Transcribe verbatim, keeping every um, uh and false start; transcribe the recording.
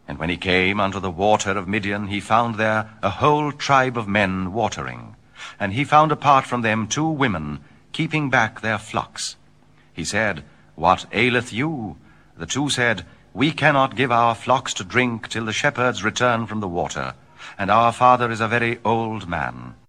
And when he came unto the water of Midian, he found there a whole tribe of men watering. And he found apart from them two women, keeping back their flocks. He said, What aileth you? The two said, We cannot give our flocks to drink till the shepherds return from the water, and our father is a very old man.